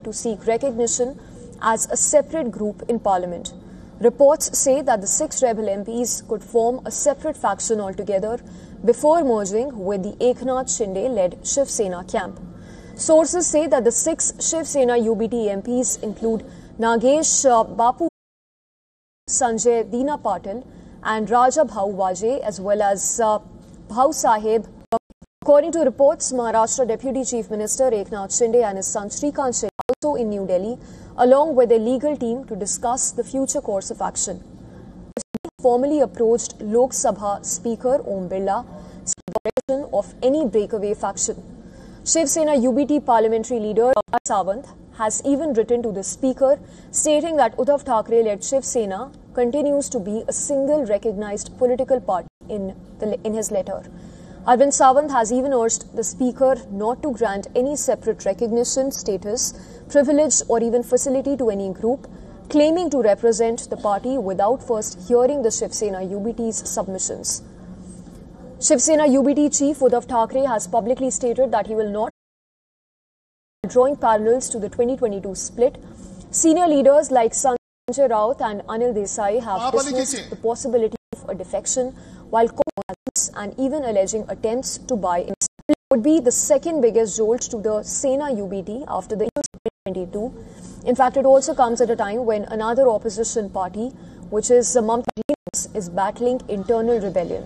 to seek recognition as a separate group in Parliament. Reports say that the 6 rebel MPs could form a separate faction altogether before merging with the Eknath Shinde-led Shiv Sena camp. Sources say that the 6 Shiv Sena UBT MPs include Nagesh Bapu, Sanjay Dina Patil and Raja Bhau Waje as well as Bhau Sahib. According to reports, Maharashtra Deputy Chief Minister Eknath Shinde and his son Shrikant Shinde are also in New Delhi along with a legal team to discuss the future course of action. He formally approached Lok Sabha Speaker Om Birla seeking of any breakaway faction. Shiv Sena UBT parliamentary leader Pramod Sawant has even written to the Speaker stating that Uddhav Thackeray-led Shiv Sena continues to be a single recognized political party in his letter. Arvind Sawant has even urged the Speaker not to grant any separate recognition, status, privilege or even facility to any group claiming to represent the party without first hearing the Shiv Sena UBT's submissions. Shiv Sena UBT Chief Uddhav Thackeray has publicly stated that he will not drawing parallels to the 2022 split. Senior leaders like Sanjay Raut and Anil Desai have dismissed the possibility of a defection while and even alleging attempts to buy in. It would be the second biggest jolt to the Sena UBT after the 2022. In fact, it also comes at a time when another opposition party, which is Mamata Banerjee, is battling internal rebellion.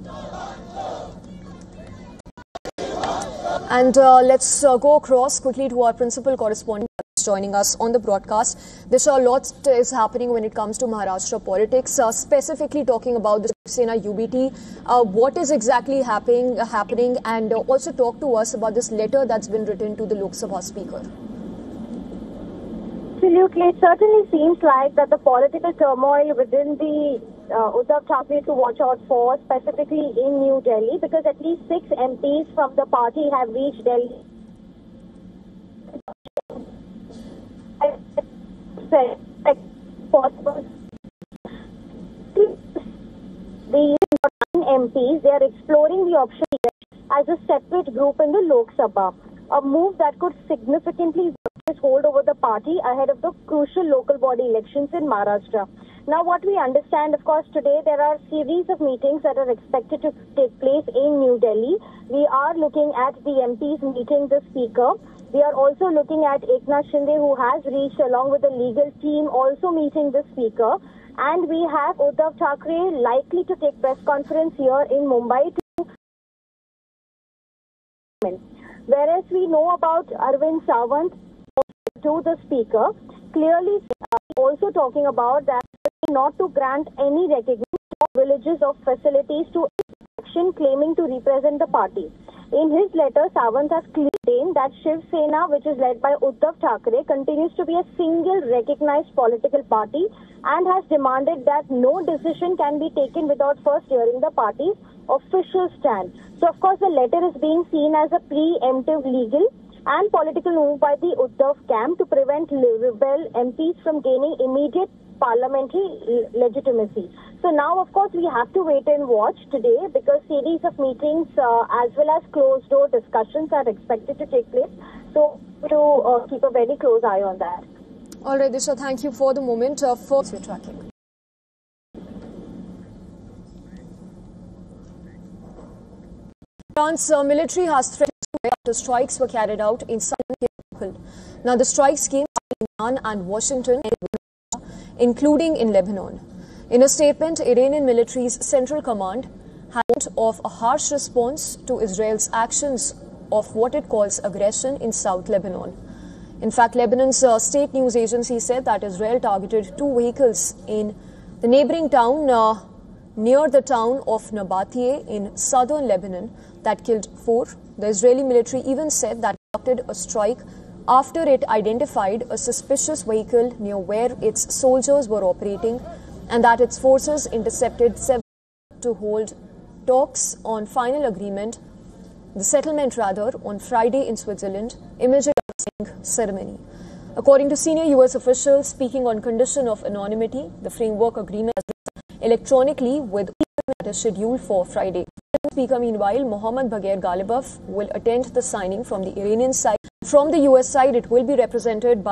And let's go across quickly to our principal correspondent joining us on the broadcast. Disha, lots is happening when it comes to Maharashtra politics, specifically talking about the Shiv Sena UBT. What is exactly happening, and also talk to us about this letter that's been written to the Lok Sabha Speaker. Absolutely. It certainly seems like that the political turmoil within the Uddhav Thackeray to watch out for, specifically in New Delhi, because at least 6 MPs from the party have reached Delhi. Possible. The 9 MPs, they are exploring the option as a separate group in the Lok Sabha, a move that could significantly hold over the party ahead of the crucial local body elections in Maharashtra. Now, what we understand, of course, today there are a series of meetings that are expected to take place in New Delhi. We are looking at the MPs meeting the Speaker. We are also looking at Eknath Shinde, who has reached along with the legal team, also meeting the Speaker. And we have Uddhav Thackeray likely to take press conference here in Mumbai. Whereas we know about Arvind Sawant to the Speaker, clearly also talking about that not to grant any recognition of privileges or facilities to action claiming to represent the party. In his letter, Sawant has claimed that Shiv Sena, which is led by Uddhav Thackeray, continues to be a single recognized political party and has demanded that no decision can be taken without first hearing the party's official stand. So, of course, the letter is being seen as a preemptive legal and political move by the Uddhav camp to prevent rebel MPs from gaining immediate parliamentary legitimacy. So now, of course, we have to wait and watch today because series of meetings as well as closed-door discussions are expected to take place. So to keep a very close eye on that. All right, Disha, thank you for the moment. For your tracking. Iran's military has threatened after strikes were carried out in southern. Now, the strikes came in Iran and Washington, including in Lebanon. In a statement, Iranian military's Central Command had of a harsh response to Israel's actions of what it calls aggression in South Lebanon. In fact, Lebanon's state news agency said that Israel targeted 2 vehicles in the neighboring town near the town of Nabatiyeh in southern Lebanon that killed 4. The Israeli military even said that it conducted a strike after it identified a suspicious vehicle near where its soldiers were operating and that its forces intercepted several to hold talks on final agreement, the settlement on Friday in Switzerland, immediate ceremony. According to senior US officials speaking on condition of anonymity, the framework agreement is electronically with a schedule for Friday. Speaker, meanwhile, Mohammad Bagher Ghalibaf will attend the signing from the Iranian side From the US side, it will be represented by